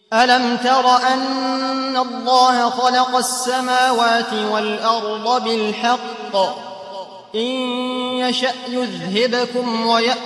ألم تر أن الله خلق السماوات والأرض بالحق إن يشأ يذهبكم ويأتي